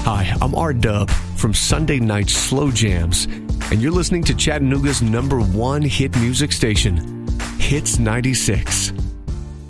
Hi, I'm R-Dub from Sunday Night Slow Jams, and you're listening to Chattanooga's #1 hit music station, Hits 96.